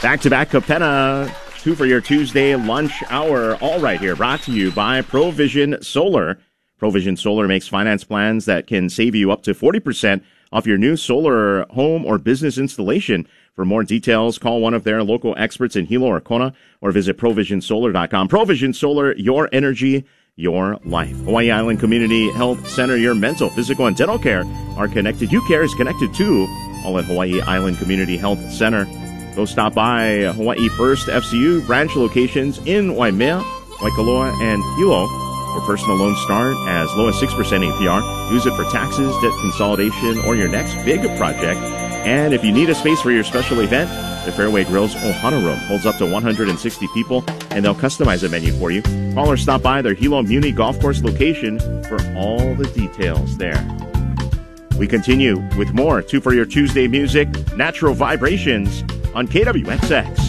Back-to-back Capena, 2 for your Tuesday lunch hour. All right here, brought to you by Provision Solar. Provision Solar makes finance plans that can save you up to 40% off your new solar home or business installation. For more details, call one of their local experts in Hilo or Kona or visit provisionsolar.com. Provision Solar, your energy, your life. Hawaii Island Community Health Center, your mental, physical, and dental care are connected. You care is connected too, all at Hawaii Island Community Health Center. Go stop by Hawaii First FCU branch locations in Waimea, Waikoloa, and Hilo. For personal loans start as low as 6% APR. Use it for taxes, debt consolidation, or your next big project. And if you need a space for your special event, the Fairway Grills Ohana Room holds up to 160 people, and they'll customize a menu for you. Call or stop by their Hilo Muni Golf Course location for all the details there. We continue with more 2 for your Tuesday music, Natural Vibrations on KWXX.